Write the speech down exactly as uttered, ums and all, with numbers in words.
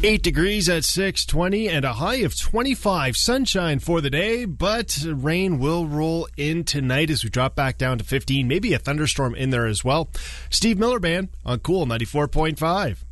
Eight degrees at six twenty and a high of twenty-five. Sunshine for the day, but rain will roll in tonight as we drop back down to fifteen. Maybe a thunderstorm in there as well. Steve Miller Band on Cool ninety-four point five.